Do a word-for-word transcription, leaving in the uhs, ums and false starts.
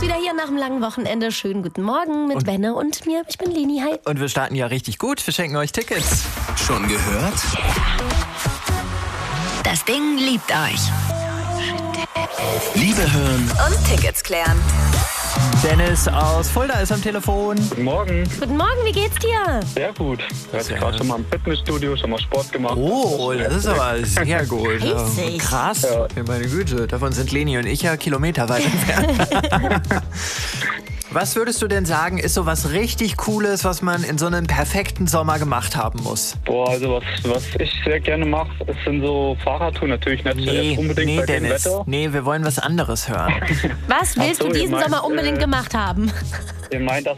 wieder hier nach dem langen Wochenende. Schönen guten Morgen mit Benne und mir. Ich bin Leni, hi. Und wir starten ja richtig gut. Wir schenken euch Tickets. Schon gehört? Das Ding liebt euch. Liebe hören Und Tickets klären. Dennis aus Fulda ist am Telefon. Guten Morgen. Guten Morgen, wie geht's dir? Sehr gut. Ich Sehr hatte gerade gut. schon mal im Fitnessstudio, schon mal Sport gemacht. Oh, das ist aber sehr gut. Ja, Heißig. krass. Ja. Ja, meine Güte. Davon sind Leni und ich ja Kilometer weit entfernt. Was würdest du denn sagen, ist so was richtig Cooles, was man in so einem perfekten Sommer gemacht haben muss? Boah, also was, was ich sehr gerne mache, es sind so Fahrradtouren. Natürlich nicht Nee, jetzt unbedingt nee, bei dem Dennis. Wetter. Nee, wir wollen was anderes hören. Was willst Ach so, du ihr diesen meint, Sommer unbedingt äh, gemacht haben? Ihr meint, dass